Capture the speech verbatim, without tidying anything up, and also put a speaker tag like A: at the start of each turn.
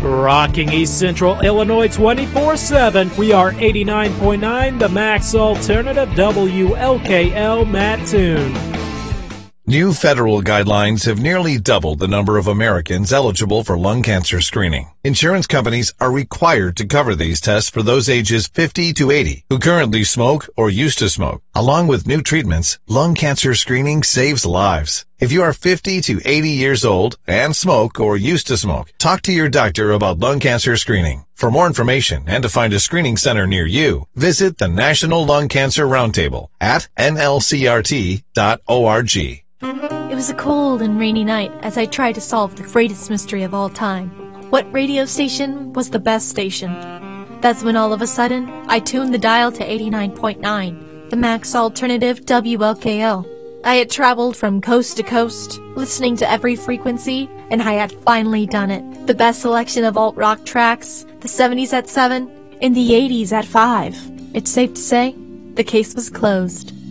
A: Rocking East Central Illinois twenty-four seven, we are eighty-nine point nine, the Max Alternative, W L K L Mattoon.
B: New federal guidelines have nearly doubled the number of Americans eligible for lung cancer screening. Insurance companies are required to cover these tests for those ages fifty to eighty who currently smoke or used to smoke. Along with new treatments, lung cancer screening saves lives. If you are fifty to eighty years old and smoke or used to smoke, talk to your doctor about lung cancer screening. For more information and to find a screening center near you, visit the National Lung Cancer Roundtable at N L C R T dot org.
C: It was a cold and rainy night as I tried to solve the greatest mystery of all time. What radio station was the best station? That's when all of a sudden, I tuned the dial to eighty-nine point nine, the Max Alternative W L K L. I had traveled from coast to coast, listening to every frequency, and I had finally done it. The best selection of alt-rock tracks, the seventies at seven, and the eighties at five. It's safe to say, the case was closed.